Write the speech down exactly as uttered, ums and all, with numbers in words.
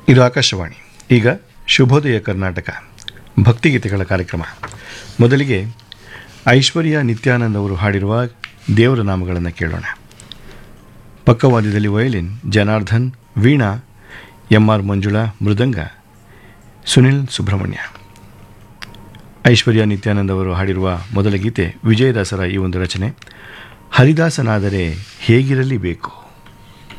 ಇದು ಆಕಾಶವಾಣಿ. ಈಗ ಶುಭೋದಯ ಕರ್ನಾಟಕ ಭಕ್ತಿಗೀತೆಗಳ ಕಾರ್ಯಕ್ರಮ. ಮೊದಲಿಗೆ ಐಶ್ವರ್ಯ ನಿತ್ಯಾನಂದ್ ಅವರು ಹಾಡಿರುವ ದೇವರ ನಾಮಗಳನ್ನು ಕೇಳೋಣ. ಪಕ್ಕವಾದ್ಯದಲ್ಲಿ violin Janardhan, Veena M R Manjula, ಮೃದಂಗ ಸುನಿಲ್ ಸುಬ್ರಹ್ಮಣ್ಯ. ಐಶ್ವರ್ಯ ನಿತ್ಯಾನಂದ್ ಅವರು ಹಾಡಿರುವ ಮೊದಲ ಗೀತೆ ವಿಜಯದಾಸರ ಈ ಒಂದು ರಚನೆ. ಹರಿದಾಸನಾದರೆ ಹೇಗಿರಲಿ ಬೇಕು.